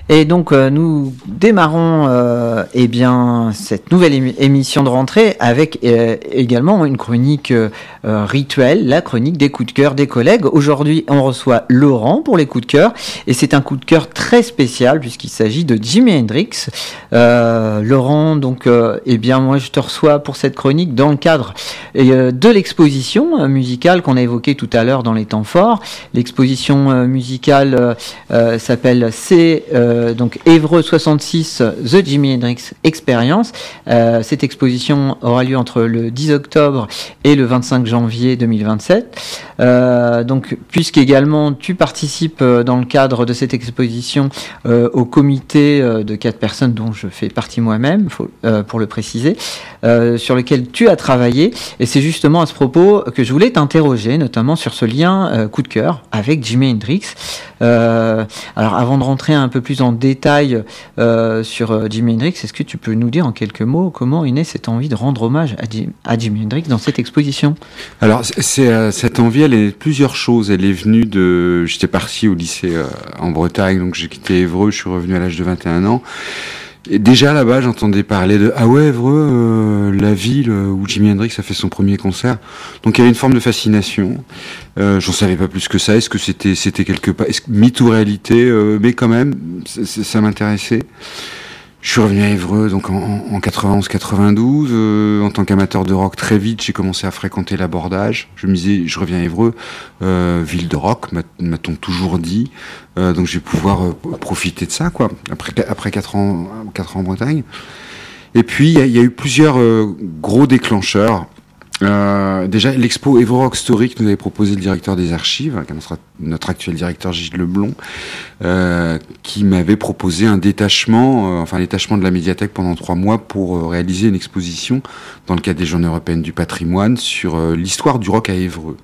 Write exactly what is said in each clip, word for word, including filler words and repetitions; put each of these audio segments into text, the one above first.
Et donc euh, nous démarrons euh, eh bien cette nouvelle émi- émission de rentrée avec euh, également une chronique euh, rituelle, la chronique des coups de cœur des collègues. Aujourd'hui, on reçoit Laurent pour les coups de cœur et c'est un coup de cœur très spécial puisqu'il s'agit de Jimi Hendrix. Euh, Laurent, donc euh, eh bien moi je te reçois pour cette chronique dans le cadre euh, de l'exposition euh, musicale qu'on a évoquée tout à l'heure dans les temps forts. L'exposition euh, musicale euh, euh, s'appelle C euh, donc Évreux soixante-six The Jimi Hendrix Experience. Euh, cette exposition aura lieu entre le dix octobre et le vingt-cinq janvier deux mille vingt-sept. Euh, donc puisqu'également tu participes euh, dans le cadre de cette exposition euh, au comité euh, de quatre personnes dont je fais partie moi-même, faut, euh, pour le préciser, euh, sur lequel tu as travaillé, et c'est justement à ce propos que je voulais t'interroger, notamment sur ce lien euh, coup de cœur avec Jimi Hendrix. Euh, alors avant de rentrer un peu plus en détail euh, sur euh, Jimi Hendrix, est-ce que tu peux nous dire en quelques mots comment est née cette envie de rendre hommage à, Jim, à Jimi Hendrix dans cette exposition? Alors c'est, euh, cette envie, elle est plusieurs choses. Elle est venue de... J'étais parti au lycée euh, en Bretagne, donc j'ai quitté Évreux, je suis revenu à l'âge de vingt et un ans. Et déjà là-bas, j'entendais parler de ah ouais, Évreux, euh, la ville où Jimi Hendrix a fait son premier concert. Donc il y avait une forme de fascination. Euh, j'en savais pas plus que ça. Est-ce que c'était c'était quelque part, est-ce que mythe ou réalité, euh, mais quand même, ça, ça m'intéressait. Je suis revenu à Évreux donc en, en quatre-vingt-onze quatre-vingt-douze. Euh, en tant qu'amateur de rock, très vite, j'ai commencé à fréquenter l'Abordage. Je me disais, je reviens à Évreux, euh, ville de rock, m'a, m'a-t-on toujours dit. Euh, donc je vais pouvoir euh, profiter de ça, quoi. Après après quatre ans, quatre ans en Bretagne. Et puis il y, y a eu plusieurs euh, gros déclencheurs. Euh, déjà, l'expo Evo Rock Story que nous avait proposé le directeur des archives, notre, notre actuel directeur Gilles Leblond, euh, qui m'avait proposé un détachement, euh, enfin un détachement de la médiathèque pendant trois mois pour euh, réaliser une exposition dans le cadre des Journées européennes du patrimoine sur euh, l'histoire du rock à Évreux.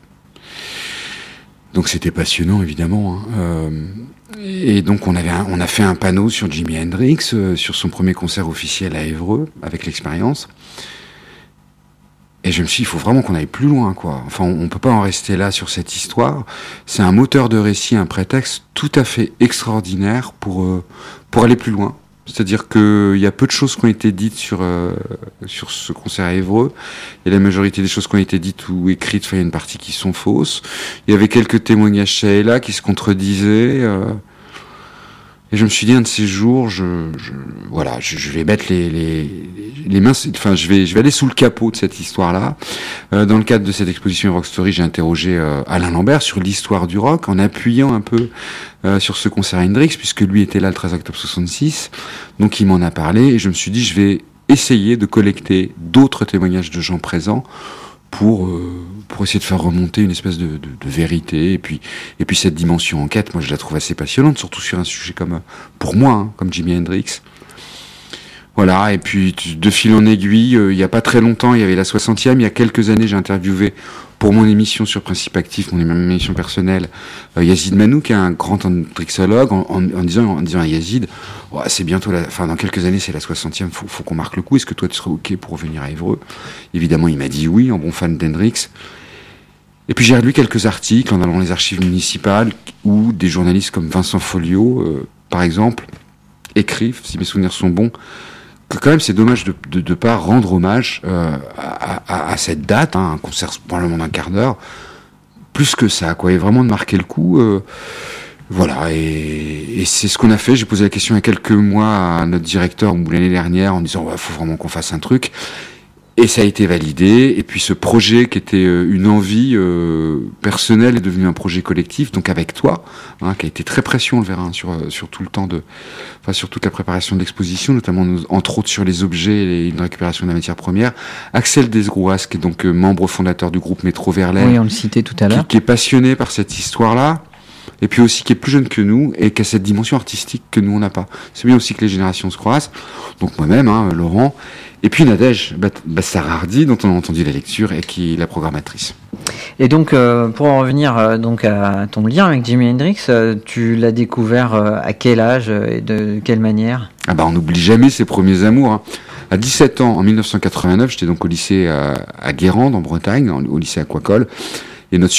Donc c'était passionnant évidemment. Hein. Euh, et donc on avait, un, on a fait un panneau sur Jimi Hendrix, euh, sur son premier concert officiel à Évreux avec l'expérience. Et je me suis dit, il faut vraiment qu'on aille plus loin, quoi. Enfin, on, on peut pas en rester là sur cette histoire. C'est un moteur de récit, un prétexte tout à fait extraordinaire pour euh, pour aller plus loin. C'est-à-dire que il y a peu de choses qui ont été dites sur euh, sur ce concert à Évreux. Et la majorité des choses qui ont été dites ou écrites, enfin, il y a une partie qui sont fausses. Il y avait quelques témoignages ça et là qui se contredisaient. Euh, Et je me suis dit, un de ces jours, je, je voilà, je, je vais mettre les, les, les mains, enfin, je vais, je vais aller sous le capot de cette histoire-là. Euh, dans le cadre de cette exposition Rock Story, j'ai interrogé euh, Alain Lambert sur l'histoire du rock, en appuyant un peu euh, sur ce concert Hendrix, puisque lui était là le treize octobre soixante-six. Donc, il m'en a parlé, et je me suis dit, je vais essayer de collecter d'autres témoignages de gens présents pour euh, pour essayer de faire remonter une espèce de, de, de vérité, et puis et puis cette dimension enquête, moi je la trouve assez passionnante, surtout sur un sujet comme pour moi hein, comme Jimi Hendrix. Voilà, et puis de fil en aiguille, euh, il y a pas très longtemps, il y avait la soixantième, il y a quelques années, j'ai interviewé pour mon émission sur Principe Actif, mon émission personnelle, euh, Yazid Manou, qui est un grand hendrixologue, en, en, en disant en disant à Yazid, oh, c'est bientôt, la, enfin dans quelques années c'est la soixantième, faut, faut qu'on marque le coup. Est-ce que toi tu serais ok pour revenir à Évreux? Évidemment, il m'a dit oui, en bon fan d'Hendrix. Et puis j'ai relu quelques articles en allant dans les archives municipales où des journalistes comme Vincent Folliot, euh, par exemple, écrivent, si mes souvenirs sont bons, que quand même c'est dommage de de, de pas rendre hommage euh, à, à, à cette date, hein, un concert probablement d'un quart d'heure, plus que ça, quoi, et vraiment de marquer le coup. Euh, voilà, et, et c'est ce qu'on a fait. J'ai posé la question il y a quelques mois à notre directeur l'année dernière en disant, ouais, faut vraiment qu'on fasse un truc. Et ça a été validé, et puis ce projet qui était une envie euh, personnelle est devenu un projet collectif, donc avec toi, hein, qui a été très précieux, on le verra, hein, sur, sur tout le temps de, enfin sur toute la préparation de l'exposition, notamment entre autres sur les objets et une récupération de la matière première. Axel Desgrouas, qui est donc euh, membre fondateur du groupe Métro Verlaine, oui, on le citait tout à l'heure, qui, qui est passionné par cette histoire-là, et puis aussi qui est plus jeune que nous et qui a cette dimension artistique que nous on n'a pas. C'est bien aussi que les générations se croisent. Donc moi-même, hein, Laurent. Et puis Nadège Bassarardi, dont on a entendu la lecture et qui est la programmatrice. Et donc, euh, pour en revenir euh, donc à ton lien avec Jimi Hendrix, euh, tu l'as découvert euh, à quel âge et de quelle manière? Ah bah on n'oublie jamais ses premiers amours. Hein. À dix-sept ans, en mille neuf cent quatre-vingt-neuf, j'étais donc au lycée à, à Guérande, en Bretagne, au lycée Aquacole. Et notre